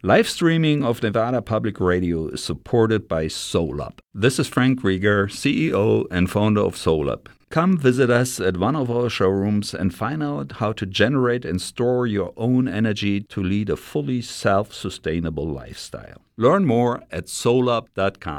Live streaming of Nevada Public Radio is supported by SolUp. This is Frank Rieger, CEO and founder of SolUp. Come visit us at one of our showrooms and find out how to generate and store your own energy to lead a fully self-sustainable lifestyle. Learn more at solup.com.